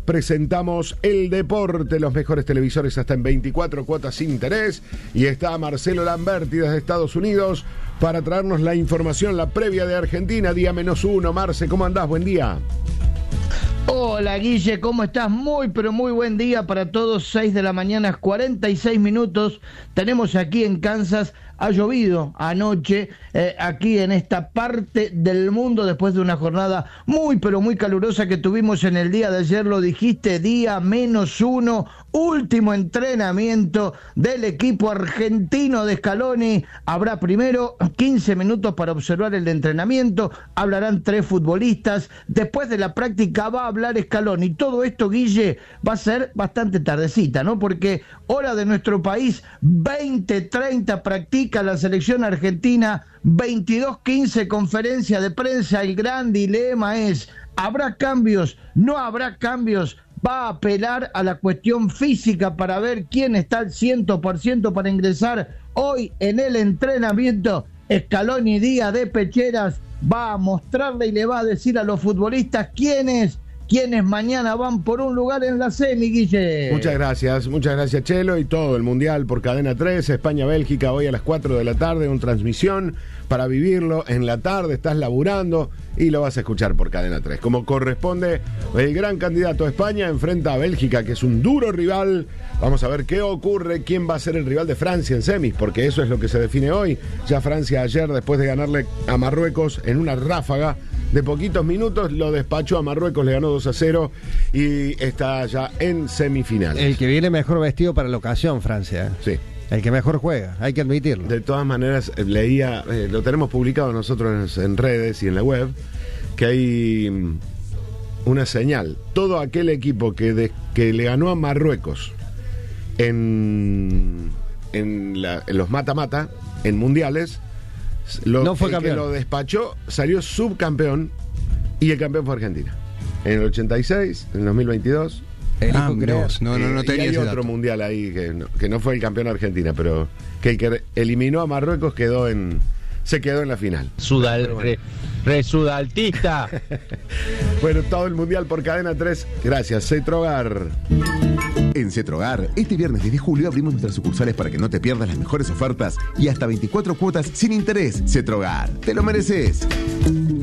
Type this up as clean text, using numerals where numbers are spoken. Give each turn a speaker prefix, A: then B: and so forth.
A: presentamos el deporte, los mejores televisores hasta en 24 cuotas sin interés. Y está Marcelo Lamberti desde Estados Unidos para traernos la información, la previa de Argentina, día -1. Marce, ¿cómo andás? Buen día.
B: Hola Guille, ¿cómo estás? Muy pero muy buen día para todos. 6 de la mañana, 46 minutos. Tenemos aquí en Kansas, ha llovido anoche aquí en esta parte del mundo después de una jornada muy pero muy calurosa que tuvimos en el día de ayer. Lo dijiste, día -1, último entrenamiento del equipo argentino de Scaloni. Habrá primero 15 minutos para observar el entrenamiento, hablarán 3 futbolistas, después de la práctica va a hablar Scaloni. Todo esto, Guille, va a ser bastante tardecita, ¿no? Porque hora de nuestro país, 20:30 practica la selección argentina, 22:15 conferencia de prensa. El gran dilema es, ¿habrá cambios? ¿No habrá cambios? Va a apelar a la cuestión física para ver quién está al 100% para ingresar hoy en el entrenamiento. Scaloni, día de pecheras, va a mostrarle y le va a decir a los futbolistas quiénes mañana van por un lugar en la semi, Guille. Muchas gracias Chelo, y todo el Mundial por Cadena 3, España-Bélgica, hoy a las 4 de la tarde, una transmisión para vivirlo en la tarde. Estás laburando y lo vas a escuchar por Cadena 3. Como corresponde, el gran candidato a España enfrenta a Bélgica, que es un duro rival. Vamos a ver qué ocurre, quién va a ser el rival de Francia en semis, porque eso es lo que se define hoy. Ya Francia ayer, después de ganarle a Marruecos en una ráfaga de poquitos minutos, lo despachó a Marruecos, le ganó 2-0 y está ya en semifinales.
C: El que viene mejor vestido para la ocasión, Francia.
A: Sí.
C: El que mejor juega, hay que admitirlo.
A: De todas maneras, leía, lo tenemos publicado nosotros en redes y en la web, que hay una señal. Todo aquel equipo que le ganó a Marruecos en los mata-mata, en mundiales,
C: no fue campeón.
A: Que lo despachó salió subcampeón y el campeón fue Argentina. En el 86, en el 2022.
D: No tenía
A: hay
D: ese
A: otro
D: dato.
A: mundial ahí que no fue el campeón Argentina, pero que el que eliminó a Marruecos se quedó en la final.
E: Sudaltista.
A: Bueno, todo el mundial por Cadena 3. Gracias, Cetrogar.
F: En Cetrogar, este viernes 10 de julio abrimos nuestras sucursales para que no te pierdas las mejores ofertas y hasta 24 cuotas sin interés. Cetrogar, te lo mereces.